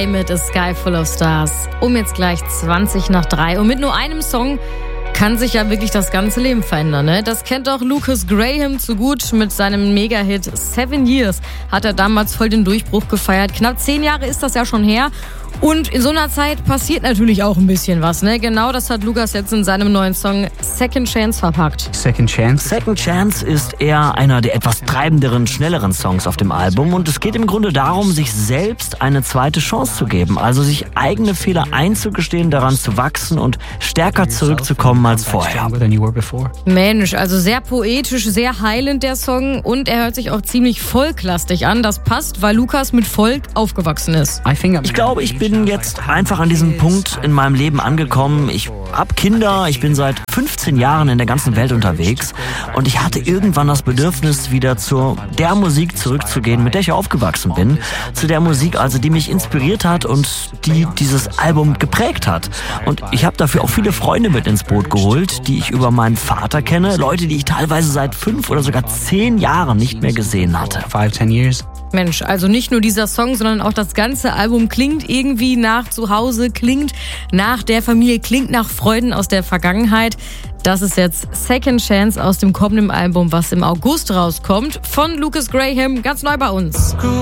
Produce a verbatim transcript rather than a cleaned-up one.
Mit A Sky Full of Stars. Um jetzt gleich zwanzig nach drei. Und mit nur einem Song kann sich ja wirklich das ganze Leben verändern, ne? Das kennt auch Lucas Graham zu gut. Mit seinem Mega-Hit Seven Years hat er damals voll den Durchbruch gefeiert. Knapp zehn Jahre ist das ja schon her. Und in so einer Zeit passiert natürlich auch ein bisschen was, ne? Genau das hat Lucas jetzt in seinem neuen Song Second Chance verpackt. Second Chance? Second Chance ist eher einer der etwas treibenderen, schnelleren Songs auf dem Album. Und es geht im Grunde darum, sich selbst eine zweite Chance zu geben. Also sich eigene Fehler einzugestehen, daran zu wachsen und stärker zurückzukommen als vorher. Mensch, also sehr poetisch, sehr heilend der Song. Und er hört sich auch ziemlich volklastig an. Das passt, weil Lucas mit Volk aufgewachsen ist. Ich glaube, ich bin jetzt einfach an diesem Punkt in meinem Leben angekommen. Ich hab Kinder, ich bin seit fünfzehn Jahren in der ganzen Welt unterwegs und ich hatte irgendwann das Bedürfnis, wieder zu der Musik zurückzugehen, mit der ich aufgewachsen bin. Zu der Musik, also die mich inspiriert hat und die dieses Album geprägt hat. Und ich habe dafür auch viele Freunde mit ins Boot geholt, die ich über meinen Vater kenne. Leute, die ich teilweise seit fünf oder sogar zehn Jahren nicht mehr gesehen hatte. Five, ten years. Mensch, also nicht nur dieser Song, sondern auch das ganze Album klingt irgendwie nach Zuhause, klingt nach der Familie, klingt nach Freuden aus der Vergangenheit. Das ist jetzt Second Chance aus dem kommenden Album, was im August rauskommt, von Lucas Graham, ganz neu bei uns.